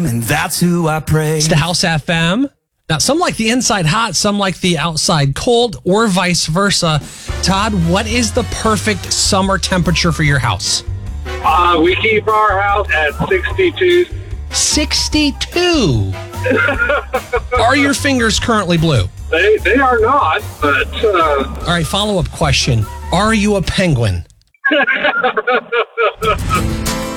And that's who I pray. It's the House FM. Now, some like the inside hot, some like the outside cold, or vice versa. Todd, what is the perfect summer temperature for your house? We keep our house at 62. 62. Are your fingers currently blue? They are not, but... All right, follow-up question. Are you a penguin?